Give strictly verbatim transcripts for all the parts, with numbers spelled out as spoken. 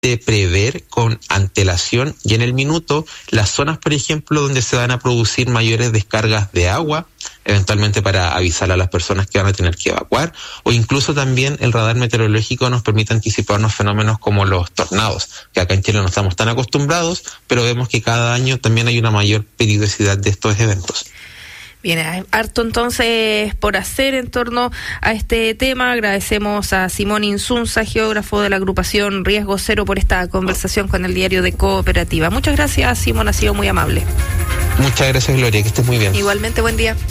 de prever con antelación y en el minuto las zonas, por ejemplo, donde se van a producir mayores descargas de agua, eventualmente para avisar a las personas que van a tener que evacuar, o incluso también el radar meteorológico nos permite anticiparnos fenómenos como los tornados, que acá en Chile no estamos tan acostumbrados, pero vemos que cada año también hay una mayor periodicidad de estos eventos. Bien, hay harto entonces por hacer en torno a este tema. Agradecemos a Simón Insunza, geógrafo de la agrupación Riesgo Cero, por esta conversación con el diario de Cooperativa. Muchas gracias, Simón, ha sido muy amable. Muchas gracias, Gloria, que estés muy bien. Igualmente, buen día.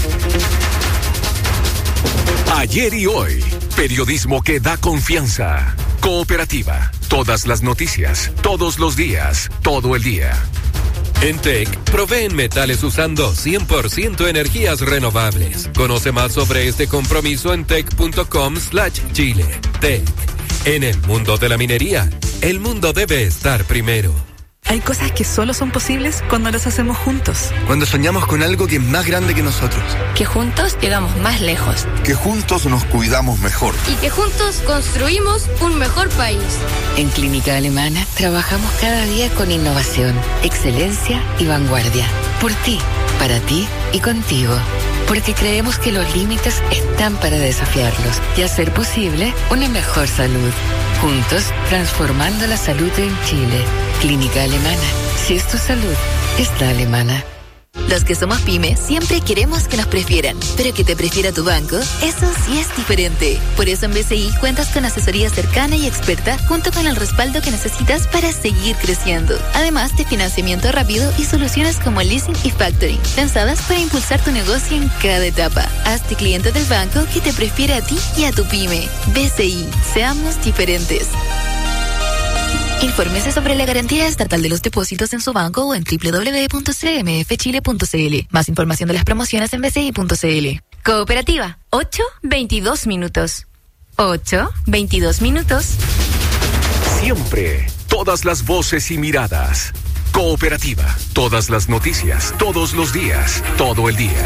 Ayer y hoy, periodismo que da confianza. Cooperativa, todas las noticias, todos los días, todo el día. En T E C, proveen metales usando cien por ciento energías renovables. Conoce más sobre este compromiso en tec.com slash Chile. T E C. En el mundo de la minería, el mundo debe estar primero. Hay cosas que solo son posibles cuando las hacemos juntos. Cuando soñamos con algo que es más grande que nosotros. Que juntos llegamos más lejos. Que juntos nos cuidamos mejor. Y que juntos construimos un mejor país. En Clínica Alemana trabajamos cada día con innovación, excelencia y vanguardia. Por ti, para ti y contigo. Porque creemos que los límites están para desafiarlos y hacer posible una mejor salud. Juntos, transformando la salud en Chile. Clínica Alemana. Si es tu salud, es la alemana. Los que somos pyme siempre queremos que nos prefieran, pero que te prefiera tu banco, eso sí es diferente. Por eso en B C I cuentas con asesoría cercana y experta, junto con el respaldo que necesitas para seguir creciendo. Además de financiamiento rápido y soluciones como leasing y factoring, pensadas para impulsar tu negocio en cada etapa. Hazte cliente del banco que te prefiere a ti y a tu pyme. B C I, seamos diferentes. Infórmese sobre la garantía estatal de los depósitos en su banco o en doble u doble u doble u punto c m f chile punto c l. Más información de las promociones en b c i punto c l. Cooperativa, ocho veintidós minutos. ocho veintidós minutos. Siempre, todas las voces y miradas. Cooperativa, todas las noticias, todos los días, todo el día.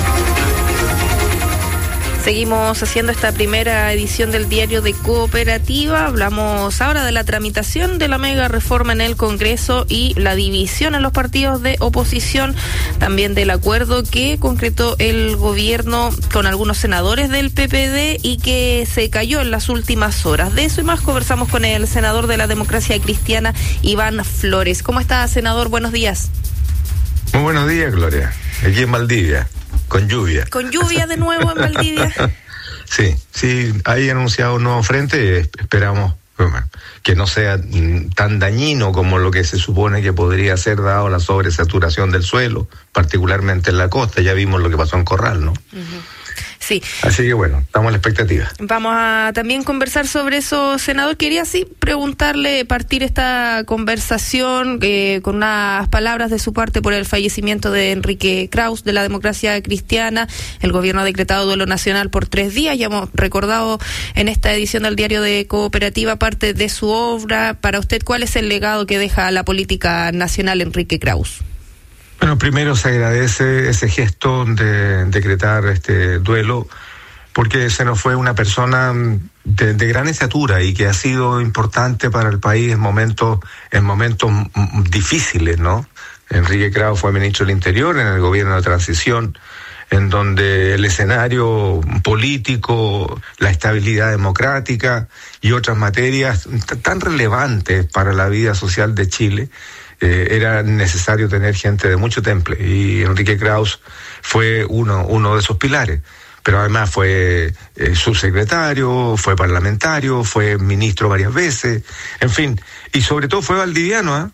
Seguimos haciendo esta primera edición del diario de Cooperativa. Hablamos ahora de la tramitación de la mega reforma en el Congreso y la división en los partidos de oposición, también del acuerdo que concretó el gobierno con algunos senadores del P P D y que se cayó en las últimas horas. De eso y más conversamos con el senador de la Democracia Cristiana, Iván Flores. ¿Cómo está, senador? Buenos días. Muy buenos días, Gloria. Aquí en Valdivia. Con lluvia. ¿Con lluvia de nuevo en Valdivia? Sí, sí, hay anunciado un nuevo frente, esperamos bueno, que no sea tan dañino como lo que se supone que podría ser dado la sobresaturación del suelo, particularmente en la costa. Ya vimos lo que pasó en Corral, ¿no? Uh-huh. Sí. Así que bueno, estamos a la expectativa. Vamos a también conversar sobre eso, senador. Quería sí preguntarle, partir esta conversación eh, con unas palabras de su parte por el fallecimiento de Enrique Krauss, de la Democracia Cristiana. El gobierno ha decretado duelo nacional por tres días. Ya hemos recordado en esta edición del diario de Cooperativa parte de su obra. Para usted, ¿cuál es el legado que deja la política nacional Enrique Krauss? Bueno, primero se agradece ese gesto de decretar este duelo, porque se nos fue una persona de, de gran estatura y que ha sido importante para el país en momentos, en momentos difíciles, ¿no? Enrique Krauss fue ministro del Interior en el gobierno de transición, en donde el escenario político, la estabilidad democrática y otras materias tan relevantes para la vida social de Chile, Eh, era necesario tener gente de mucho temple, y Enrique Krauss fue uno, uno de esos pilares, pero además fue eh, subsecretario, fue parlamentario, fue ministro varias veces, en fin, y sobre todo fue valdiviano, ¿eh?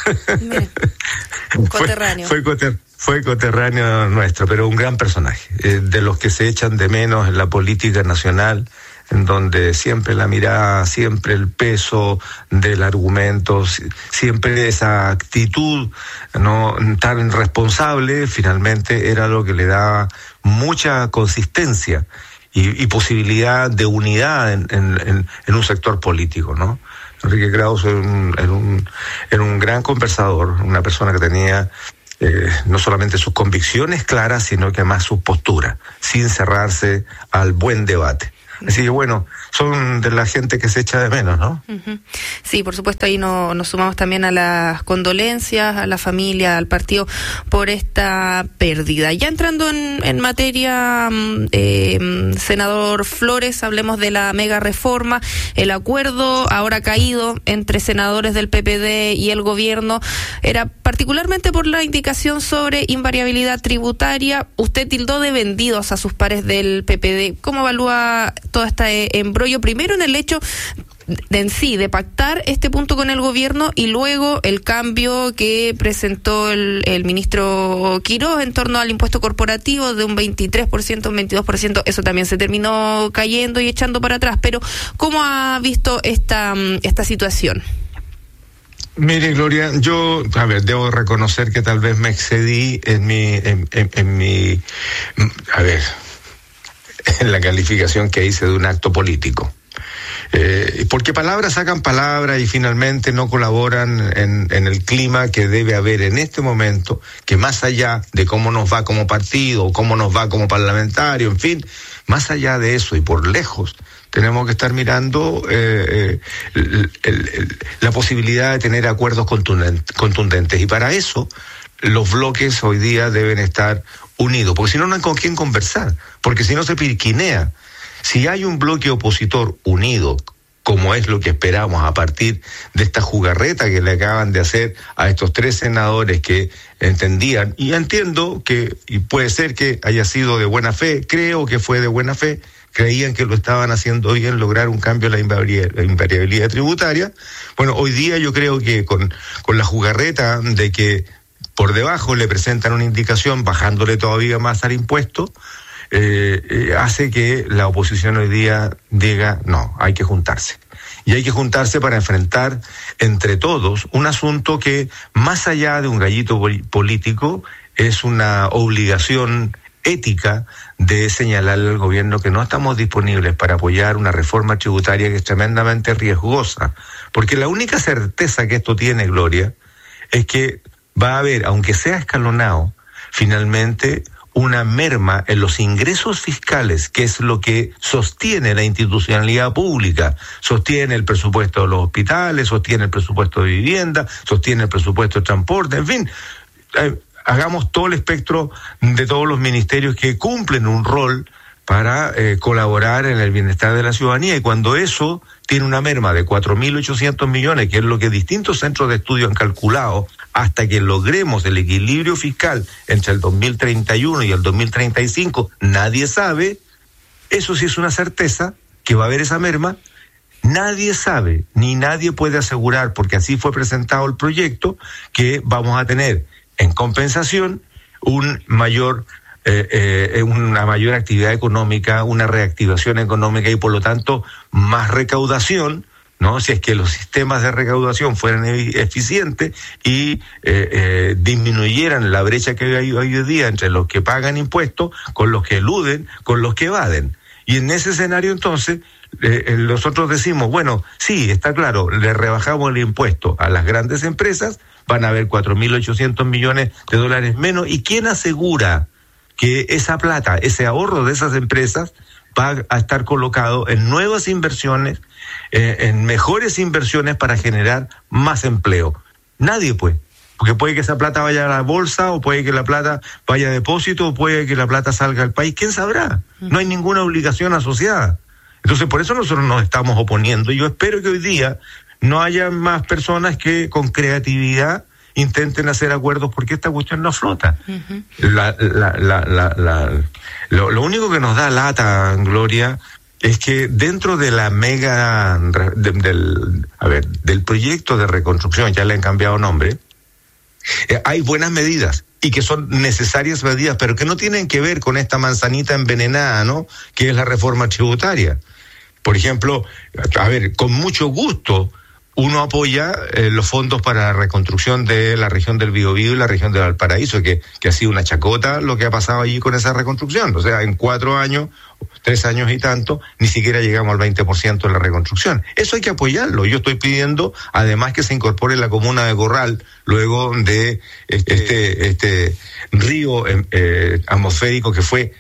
Coterráneo. Fue, fue, coter, fue coterráneo nuestro, pero un gran personaje, eh, de los que se echan de menos en la política nacional, en donde siempre la mirada, siempre el peso del argumento, siempre esa actitud no tan responsable, finalmente era lo que le daba mucha consistencia y, y posibilidad de unidad en, en, en un sector político, ¿no? Enrique Krauss era un, era un, era un gran conversador, una persona que tenía eh, no solamente sus convicciones claras, sino que además su postura, sin cerrarse al buen debate. Así que bueno, son de la gente que se echa de menos, ¿no? Uh-huh. Sí, por supuesto, ahí no, nos sumamos también a las condolencias, a la familia, al partido, por esta pérdida. Ya entrando en, en materia, eh, senador Flores, hablemos de la mega reforma, el acuerdo ahora caído entre senadores del P P D y el gobierno, era particularmente por la indicación sobre invariabilidad tributaria. Usted tildó de vendidos a sus pares del P P D. ¿Cómo evalúa todo este embrollo? Primero en el hecho de en sí, de pactar este punto con el gobierno y luego el cambio que presentó el, el ministro Quiroz en torno al impuesto corporativo de un veintitrés por ciento, un veintidós por ciento, eso también se terminó cayendo y echando para atrás. Pero ¿cómo ha visto esta, esta situación? Mire, Gloria, yo, a ver, debo reconocer que tal vez me excedí en mi, en, en, en mi, a ver, en la calificación que hice de un acto político. Eh, porque palabras sacan palabras y finalmente no colaboran en, en el clima que debe haber en este momento, que más allá de cómo nos va como partido, o cómo nos va como parlamentario, en fin, más allá de eso y por lejos, tenemos que estar mirando eh, el, el, el, la posibilidad de tener acuerdos contundentes. Y para eso, los bloques hoy día deben estar unidos, porque si no, no hay con quién conversar, porque si no se pirquinea. Si hay un bloque opositor unido, como es lo que esperamos a partir de esta jugarreta que le acaban de hacer a estos tres senadores que entendían, y entiendo que, y puede ser que haya sido de buena fe, creo que fue de buena fe, creían que lo estaban haciendo bien, lograr un cambio en la invariabilidad, la invariabilidad tributaria. Bueno, hoy día yo creo que con, con la jugarreta de que por debajo le presentan una indicación bajándole todavía más al impuesto, eh, eh, hace que la oposición hoy día diga, no, hay que juntarse. Y hay que juntarse para enfrentar entre todos un asunto que, más allá de un gallito político, es una obligación ética de señalarle al gobierno que no estamos disponibles para apoyar una reforma tributaria que es tremendamente riesgosa, porque la única certeza que esto tiene, Gloria, es que va a haber, aunque sea escalonado, finalmente una merma en los ingresos fiscales, que es lo que sostiene la institucionalidad pública, sostiene el presupuesto de los hospitales, sostiene el presupuesto de vivienda, sostiene el presupuesto de transporte, en fin, eh, hagamos todo el espectro de todos los ministerios que cumplen un rol para eh, colaborar en el bienestar de la ciudadanía, y cuando eso tiene una merma de cuatro mil ochocientos millones, que es lo que distintos centros de estudio han calculado, hasta que logremos el equilibrio fiscal entre el dos mil treinta y uno y el dos mil treinta y cinco, nadie sabe, eso sí es una certeza, que va a haber esa merma. Nadie sabe, ni nadie puede asegurar, porque así fue presentado el proyecto, que vamos a tener en compensación un mayor eh, eh, una mayor actividad económica, una reactivación económica y por lo tanto más recaudación, ¿no? Si es que los sistemas de recaudación fueran eficientes y eh, eh, disminuyeran la brecha que hay hoy día entre los que pagan impuestos con los que eluden, con los que evaden. Y en ese escenario entonces eh, nosotros decimos, bueno, sí, está claro, le rebajamos el impuesto a las grandes empresas, van a haber cuatro mil ochocientos millones de dólares menos, ¿y quién asegura que esa plata, ese ahorro de esas empresas va a estar colocado en nuevas inversiones, eh, en mejores inversiones para generar más empleo? Nadie puede, porque puede que esa plata vaya a la bolsa, o puede que la plata vaya a depósito, o puede que la plata salga al país, ¿quién sabrá? No hay ninguna obligación asociada. Entonces por eso nosotros nos estamos oponiendo. Yo espero que hoy día no haya más personas que con creatividad intenten hacer acuerdos, porque esta cuestión no flota. Uh-huh. La, la, la, la, la, lo, lo único que nos da lata, Gloria, es que dentro de la mega, de, del, a ver, del proyecto de reconstrucción, ya le han cambiado nombre, eh, hay buenas medidas y que son necesarias medidas, pero que no tienen que ver con esta manzanita envenenada, ¿no? Que es la reforma tributaria. Por ejemplo, a ver, con mucho gusto uno apoya eh, los fondos para la reconstrucción de la región del Biobío y la región de Valparaíso, que, que ha sido una chacota lo que ha pasado allí con esa reconstrucción. O sea, en cuatro años, tres años y tanto, ni siquiera llegamos al veinte por ciento de la reconstrucción. Eso hay que apoyarlo. Yo estoy pidiendo, además, que se incorpore la comuna de Corral, luego de este, este río eh, atmosférico que fue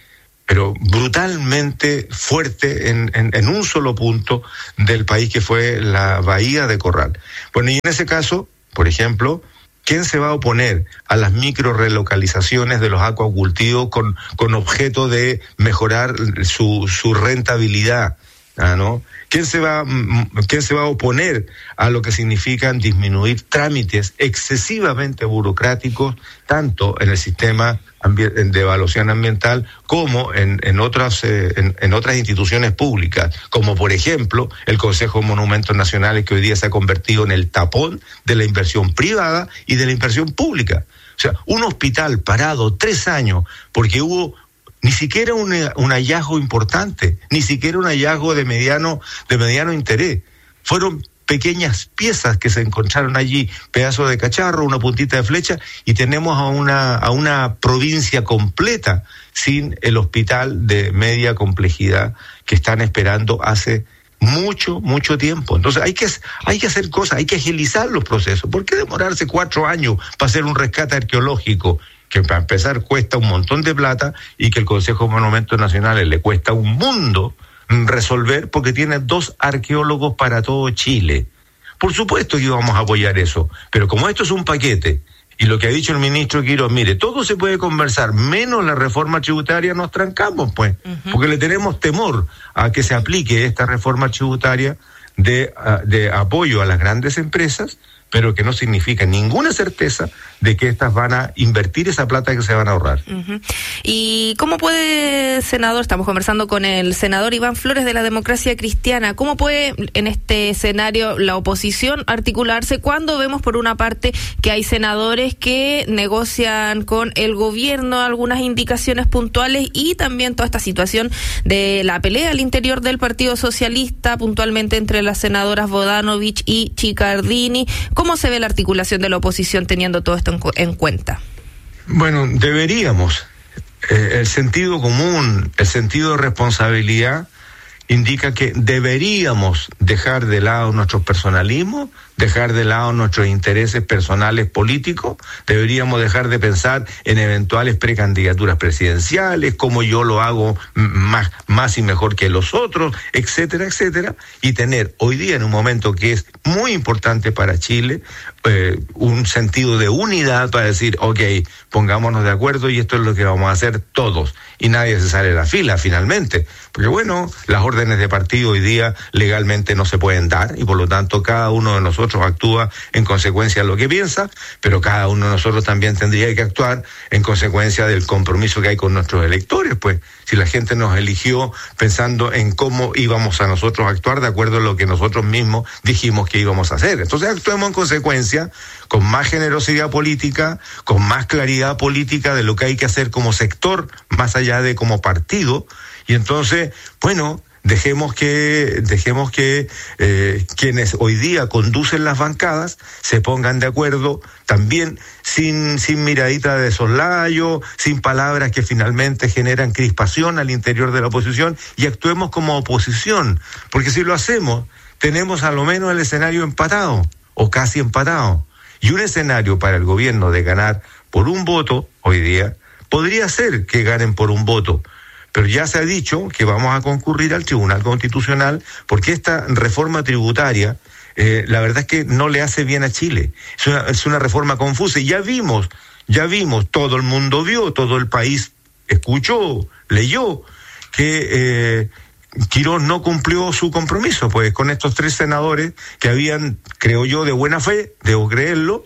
pero brutalmente fuerte en, en, en un solo punto del país, que fue la bahía de Corral. Bueno, y en ese caso, por ejemplo, ¿quién se va a oponer a las micro relocalizaciones de los acuacultivos con, con objeto de mejorar su, su rentabilidad? ¿Ah, no? ¿Quién se va, quién se va a oponer a lo que significan disminuir trámites excesivamente burocráticos, tanto en el sistema de evaluación ambiental como en, en otras eh, en, en otras instituciones públicas, como por ejemplo el Consejo de Monumentos Nacionales, que hoy día se ha convertido en el tapón de la inversión privada y de la inversión pública? O sea, un hospital parado tres años porque hubo ni siquiera un, un hallazgo importante, ni siquiera un hallazgo de mediano, de mediano interés. Fueron pequeñas piezas que se encontraron allí, pedazos de cacharro, una puntita de flecha, y tenemos a una, a una provincia completa sin el hospital de media complejidad que están esperando hace mucho, mucho tiempo. Entonces hay que, hay que hacer cosas, hay que agilizar los procesos. ¿Por qué demorarse cuatro años para hacer un rescate arqueológico, que para empezar cuesta un montón de plata y que el Consejo de Monumentos Nacionales le cuesta un mundo resolver, porque tiene dos arqueólogos para todo Chile? Por supuesto que íbamos a apoyar eso, pero como esto es un paquete, y lo que ha dicho el ministro Quiroz, mire, todo se puede conversar, menos la reforma tributaria, nos trancamos, pues, uh-huh. porque le tenemos temor a que se aplique esta reforma tributaria de, de apoyo a las grandes empresas, pero que no significa ninguna certeza de que estas van a invertir esa plata que se van a ahorrar. Uh-huh. ¿Y cómo puede, senador, estamos conversando con el senador Iván Flores de la Democracia Cristiana, cómo puede en este escenario la oposición articularse cuando vemos por una parte que hay senadores que negocian con el gobierno algunas indicaciones puntuales, y también toda esta situación de la pelea al interior del Partido Socialista, puntualmente entre las senadoras Bodanovich y Chicardini? ¿Cómo se ve la articulación de la oposición teniendo todo esto en, en cuenta? Bueno, deberíamos. Eh, el sentido común, el sentido de responsabilidad indica que deberíamos dejar de lado nuestros personalismos, dejar de lado nuestros intereses personales políticos, deberíamos dejar de pensar en eventuales precandidaturas presidenciales, como yo lo hago más, más y mejor que los otros, etcétera, etcétera, y tener hoy día, en un momento que es muy importante para Chile, eh, un sentido de unidad para decir, ok, pongámonos de acuerdo y esto es lo que vamos a hacer todos, y nadie se sale de la fila finalmente, porque bueno, las órdenes de partido hoy día legalmente no se pueden dar, y por lo tanto cada uno de nosotros actúa en consecuencia de lo que piensa, pero cada uno de nosotros también tendría que actuar en consecuencia del compromiso que hay con nuestros electores. Pues si la gente nos eligió pensando en cómo íbamos a nosotros a actuar de acuerdo a lo que nosotros mismos dijimos que íbamos a hacer, entonces actuemos en consecuencia, con más generosidad política, con más claridad política de lo que hay que hacer como sector, más allá de como partido, y entonces, bueno, Dejemos que, dejemos que eh, quienes hoy día conducen las bancadas se pongan de acuerdo, también sin, sin miradita de soslayo, sin palabras que finalmente generan crispación al interior de la oposición, y actuemos como oposición, porque si lo hacemos, tenemos a lo menos el escenario empatado, o casi empatado, y un escenario para el gobierno de ganar por un voto hoy día, podría ser que ganen por un voto, pero ya se ha dicho que vamos a concurrir al Tribunal Constitucional, porque esta reforma tributaria, eh, la verdad es que no le hace bien a Chile. Es una, es una reforma confusa, y ya vimos, ya vimos, todo el mundo vio, todo el país escuchó, leyó, que eh, Quiroz no cumplió su compromiso, pues con estos tres senadores que habían, creo yo, de buena fe, debo creerlo,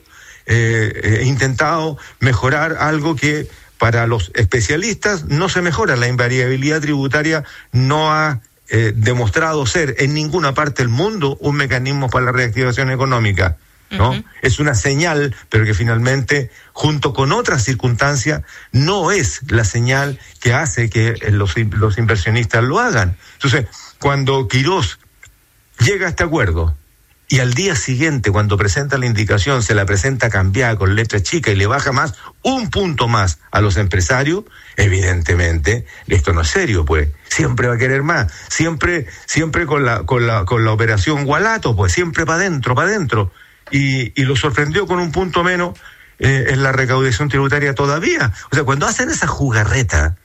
eh, eh, intentado mejorar algo que para los especialistas no se mejora. La invariabilidad tributaria no ha eh, demostrado ser en ninguna parte del mundo un mecanismo para la reactivación económica, ¿no? Uh-huh. Es una señal, pero que finalmente, junto con otras circunstancias, no es la señal que hace que los, los inversionistas lo hagan. Entonces, cuando Quiroz llega a este acuerdo, y al día siguiente, cuando presenta la indicación, se la presenta cambiada con letra chica y le baja más, un punto más a los empresarios, evidentemente, esto no es serio, pues. Siempre va a querer más. Siempre, siempre con la, con la, con la operación Gualato, pues, siempre para adentro, para adentro. Y, y lo sorprendió con un punto menos eh, en la recaudación tributaria todavía. O sea, cuando hacen esa jugarreta,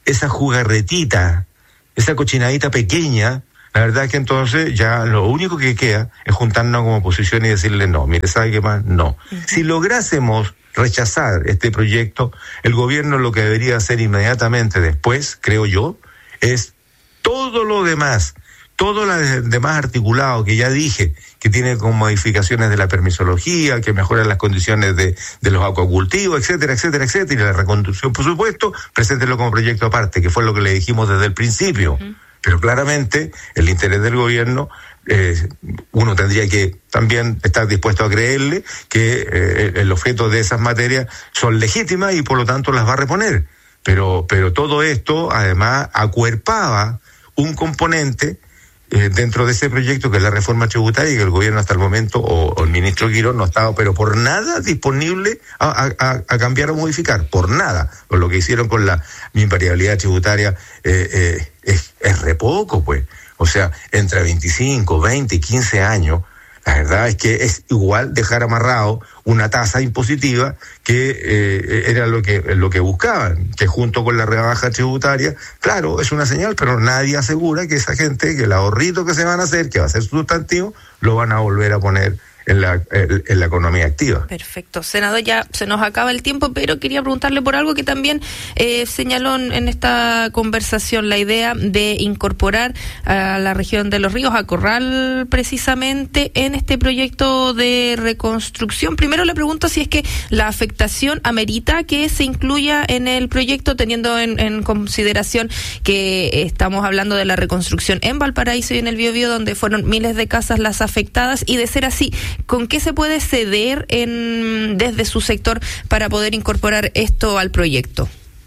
esa jugarretita, esa cochinadita pequeña, la verdad es que entonces ya lo único que queda es juntarnos como oposición y decirle no, mire, ¿sabe qué más? No. Uh-huh. Si lográsemos rechazar este proyecto, el gobierno lo que debería hacer inmediatamente después, creo yo, es todo lo demás, todo lo demás articulado que ya dije, que tiene como modificaciones de la permisología, que mejora las condiciones de, de los acuacultivos, etcétera, etcétera, etcétera, y la reconstrucción, por supuesto, preséntelo como proyecto aparte, que fue lo que le dijimos desde el principio. Uh-huh. Pero claramente el interés del gobierno, eh, uno tendría que también estar dispuesto a creerle que eh, el objeto de esas materias son legítimas y por lo tanto las va a reponer. Pero, pero todo esto además acuerpaba un componente eh, dentro de ese proyecto que es la reforma tributaria y que el gobierno hasta el momento, o, o el ministro Quirós, no ha estado pero por nada disponible a, a, a cambiar o modificar, por nada. Con lo que hicieron con la invariabilidad tributaria eh, eh, es, es re poco, pues. O sea, entre veinticinco, veinte, quince años, la verdad es que es igual dejar amarrado una tasa impositiva que eh, era lo que lo que buscaban, que junto con la rebaja tributaria, claro, es una señal, pero nadie asegura que esa gente, que el ahorrito que se van a hacer, que va a ser sustantivo, lo van a volver a poner en la, en, en la economía activa. Perfecto. Senador, ya se nos acaba el tiempo, pero quería preguntarle por algo que también eh, señaló en esta conversación, la idea de incorporar a la región de Los Ríos, a Corral precisamente, en este proyecto de reconstrucción. Primero le pregunto si es que la afectación amerita que se incluya en el proyecto, teniendo en, en consideración que estamos hablando de la reconstrucción en Valparaíso y en el Biobío, donde fueron miles de casas las afectadas, y de ser así, ¿con qué se puede ceder en, desde su sector para poder incorporar esto al proyecto?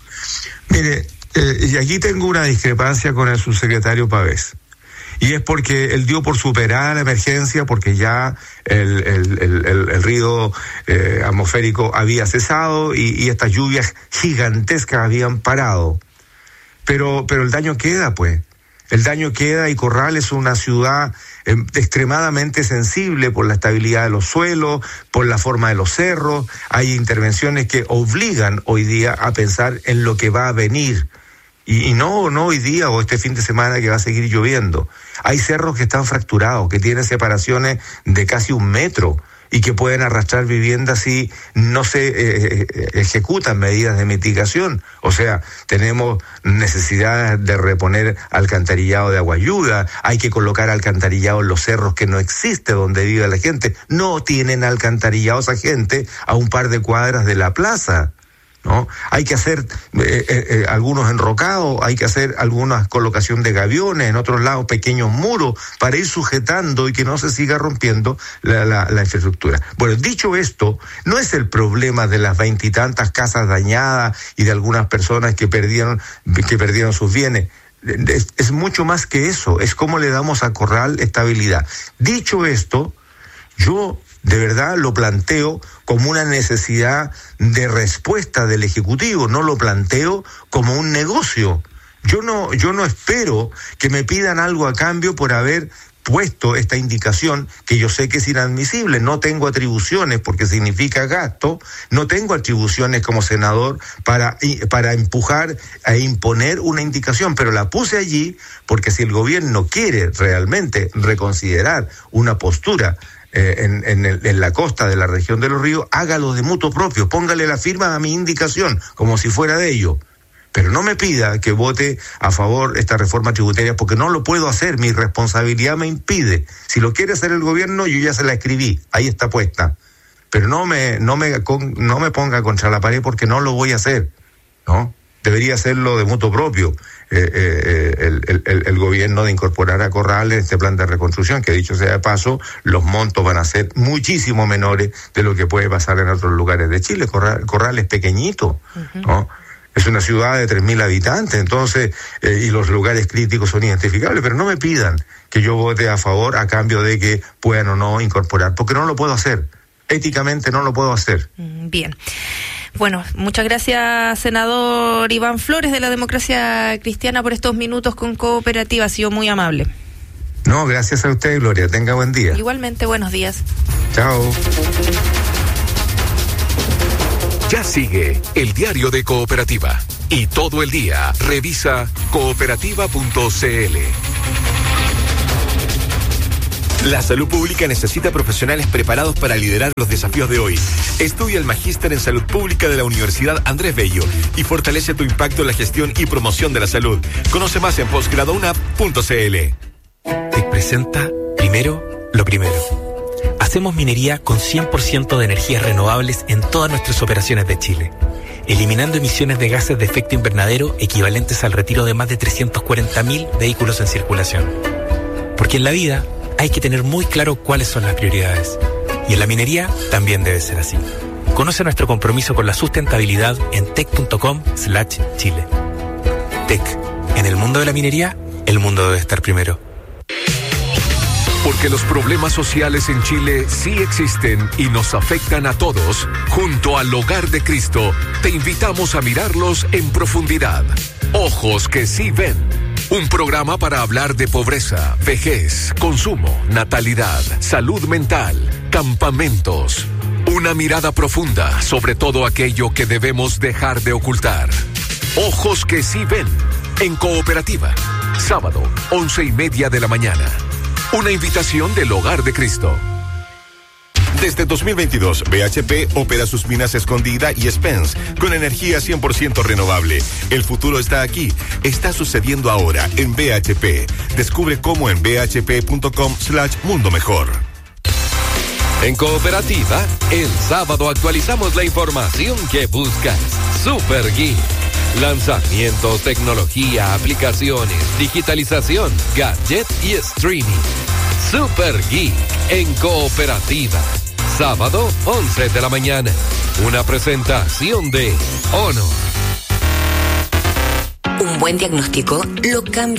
Mire, eh, y aquí tengo una discrepancia con el subsecretario Pavés. Y es porque él dio por superada la emergencia, porque ya el, el, el, el, el río eh, atmosférico había cesado y, y estas lluvias gigantescas habían parado. Pero, pero el daño queda, pues. El daño queda, y Corral es una ciudad eh, extremadamente sensible por la estabilidad de los suelos, por la forma de los cerros. Hay intervenciones que obligan hoy día a pensar en lo que va a venir. Y, y no, no hoy día o este fin de semana que va a seguir lloviendo. Hay cerros que están fracturados, que tienen separaciones de casi un metro y que pueden arrastrar viviendas si no se eh, ejecutan medidas de mitigación. O sea, tenemos necesidad de reponer alcantarillado de agua lluvia, hay que colocar alcantarillado en los cerros que no existe donde vive la gente. No tienen alcantarillado esa gente a un par de cuadras de la plaza, ¿no? Hay que hacer eh, eh, algunos enrocados, hay que hacer alguna colocación de gaviones, en otros lados pequeños muros para ir sujetando y que no se siga rompiendo la, la, la infraestructura. Bueno, dicho esto, no es el problema de las veintitantas casas dañadas y de algunas personas que perdieron, que perdieron sus bienes. Es, es mucho más que eso, es cómo le damos a Corral estabilidad. Dicho esto, yo de verdad lo planteo como una necesidad de respuesta del Ejecutivo, no lo planteo como un negocio. Yo no, yo no espero que me pidan algo a cambio por haber puesto esta indicación, que yo sé que es inadmisible. No tengo atribuciones porque significa gasto, no tengo atribuciones como senador para, para empujar e imponer una indicación, pero la puse allí porque si el gobierno quiere realmente reconsiderar una postura Eh, en, en, el, en la costa de la región de Los Ríos, hágalo de mutuo propio, póngale la firma a mi indicación, como si fuera de ello. Pero no me pida que vote a favor esta reforma tributaria, porque no lo puedo hacer, mi responsabilidad me impide. Si lo quiere hacer el gobierno, yo ya se la escribí, ahí está puesta. Pero no me, no me, no me ponga contra la pared porque no lo voy a hacer, ¿no? Debería hacerlo de mutuo propio. Eh, eh, el, el, el gobierno de incorporar a Corral en este plan de reconstrucción, que dicho sea de paso, los montos van a ser muchísimo menores de lo que puede pasar en otros lugares de Chile. Corral, Corral es pequeñito, uh-huh. ¿no? Es una ciudad de tres mil habitantes, entonces, eh, y los lugares críticos son identificables, pero no me pidan que yo vote a favor a cambio de que puedan o no incorporar, porque no lo puedo hacer. Éticamente no lo puedo hacer. Bien. Bueno, muchas gracias, senador Iván Flores de la Democracia Cristiana, por estos minutos con Cooperativa. Ha sido muy amable. No, gracias a usted, Gloria. Tenga buen día. Igualmente, buenos días. Chao. Ya sigue el Diario de Cooperativa. y todo el día. Revisa cooperativa punto c l. La salud pública necesita profesionales preparados para liderar los desafíos de hoy. Estudia el Magíster en Salud Pública de la Universidad Andrés Bello y fortalece tu impacto en la gestión y promoción de la salud. Conoce más en posgradounap punto c l. Te presenta primero lo primero. Hacemos minería con cien por ciento de energías renovables en todas nuestras operaciones de Chile, eliminando emisiones de gases de efecto invernadero equivalentes al retiro de más de trescientos cuarenta mil vehículos en circulación. Porque en la vida hay que tener muy claro cuáles son las prioridades. Y en la minería también debe ser así. Conoce nuestro compromiso con la sustentabilidad en tec punto com slash chile. Tec. En el mundo de la minería, el mundo debe estar primero. Porque los problemas sociales en Chile sí existen y nos afectan a todos, junto al Hogar de Cristo, te invitamos a mirarlos en profundidad. Ojos que sí ven. Un programa para hablar de pobreza, vejez, consumo, natalidad, salud mental, campamentos. Una mirada profunda sobre todo aquello que debemos dejar de ocultar. Ojos que sí ven. En Cooperativa. Sábado, once y media de la mañana. Una invitación del Hogar de Cristo. Desde dos mil veintidós, B H P opera sus minas Escondida y Spence con energía cien por ciento renovable. El futuro está aquí. Está sucediendo ahora en B H P. Descubre cómo en b h p punto com slash mundo mejor. En Cooperativa, el sábado actualizamos la información que buscas. Super Geek. Lanzamientos, tecnología, aplicaciones, digitalización, gadget y streaming. Super Geek en Cooperativa. Sábado, once de la mañana. Una presentación de Honor. Un buen diagnóstico lo cambia.